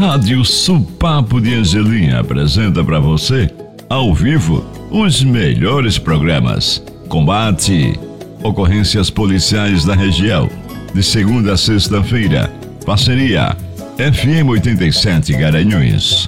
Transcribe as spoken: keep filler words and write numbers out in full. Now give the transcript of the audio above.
Rádio Supapo de Angelim apresenta para você, ao vivo, os melhores programas. Combate, ocorrências policiais da região, de segunda a sexta-feira. Parceria F M oitenta e sete Garanhuns.